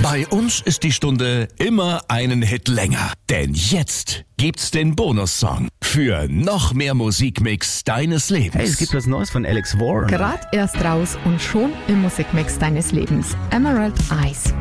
Bei uns ist die Stunde immer einen Hit länger. Denn jetzt gibt's den Bonussong für noch mehr Musikmix deines Lebens. Hey, es gibt was Neues von Alex Warren. Gerade erst raus und schon im Musikmix deines Lebens. Emerald Eyes.